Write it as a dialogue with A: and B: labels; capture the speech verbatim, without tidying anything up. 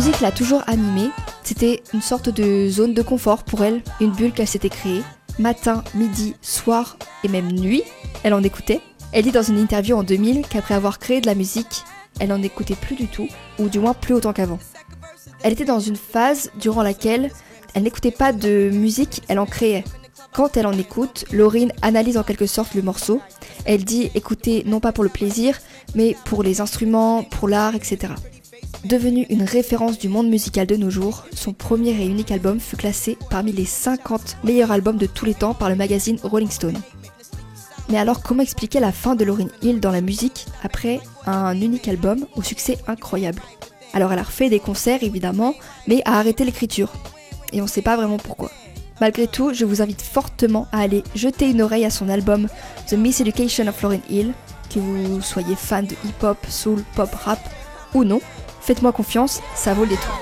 A: musique l'a toujours animée, c'était une sorte de zone de confort pour elle, une bulle qu'elle s'était créée. Matin, midi, soir et même nuit, elle en écoutait. Elle dit dans une interview en deux mille qu'après avoir créé de la musique, elle n'en écoutait plus du tout, ou du moins plus autant qu'avant. Elle était dans une phase durant laquelle elle n'écoutait pas de musique, elle en créait. Quand elle en écoute, Lauryn analyse en quelque sorte le morceau. Elle dit écouter non pas pour le plaisir, mais pour les instruments, pour l'art, et cetera. Devenue une référence du monde musical de nos jours, son premier et unique album fut classé parmi les cinquante meilleurs albums de tous les temps par le magazine Rolling Stone. Mais alors comment expliquer la fin de Lauryn Hill dans la musique après un unique album au succès incroyable ? Alors elle a refait des concerts évidemment, mais a arrêté l'écriture. Et on ne sait pas vraiment pourquoi. Malgré tout, je vous invite fortement à aller jeter une oreille à son album The Miseducation of Lauryn Hill, que vous soyez fan de hip-hop, soul, pop, rap ou non. Faites-moi confiance, ça vaut le détour.